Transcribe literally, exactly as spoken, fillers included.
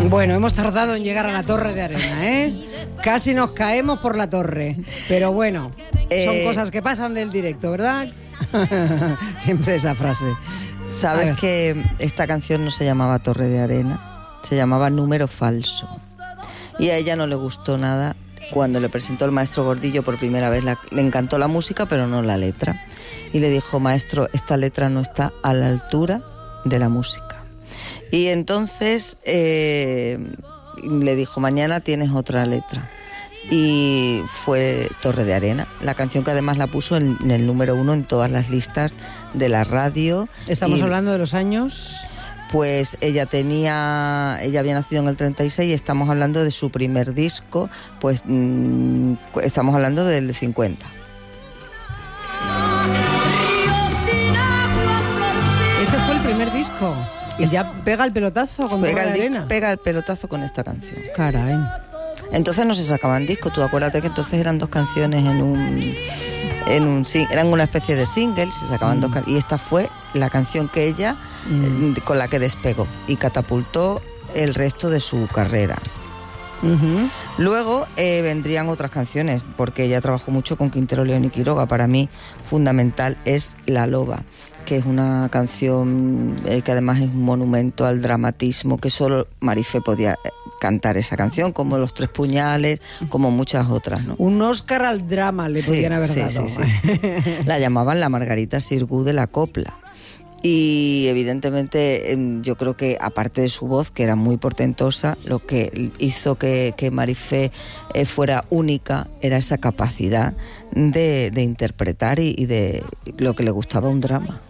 Bueno, hemos tardado en llegar a la Torre de Arena, ¿eh? Casi nos caemos por la torre. Pero bueno, eh... son cosas que pasan del directo, ¿verdad? Siempre esa frase. ¿Sabes que esta canción no se llamaba Torre de Arena? Se llamaba Número Falso. Y a ella no le gustó nada cuando le presentó el maestro Gordillo por primera vez. La, le encantó la música, pero no la letra. Y le dijo: maestro, esta letra no está a la altura de la música. Y entonces eh, le dijo: mañana tienes otra letra. Y fue Torre de Arena, la canción que además la puso en, en el número uno en todas las listas de la radio. Estamos y, hablando de los años... Pues ella tenía, ella había nacido en el treinta y seis y estamos hablando de su primer disco, pues mmm, estamos hablando del cincuenta. Este fue el primer disco. Y ya pega el pelotazo con pega Torre de el, Arena. Pega el pelotazo con esta canción. Caray. Entonces no se sacaban discos. Tú acuérdate que entonces eran dos canciones en un... En un, eran una especie de single, se sacaban mm. dos canciones. Y esta fue la canción que ella, mm. eh, con la que despegó y catapultó el resto de su carrera. Uh-huh. Luego eh, vendrían otras canciones, porque ella trabajó mucho con Quintero, León y Quiroga. Para mí, fundamental es La Loba, que es una canción eh, que además es un monumento al dramatismo, que solo Marifé podía cantar esa canción, como Los Tres Puñales, como muchas otras, ¿no? Un Oscar al drama le sí, podían haber sí, dado. Sí, sí, sí. La llamaban la Margarita Sirgu de la copla. Y evidentemente yo creo que aparte de su voz, que era muy portentosa, lo que hizo que, que Marifé eh, fuera única era esa capacidad de, de interpretar y, y de lo que le gustaba un drama.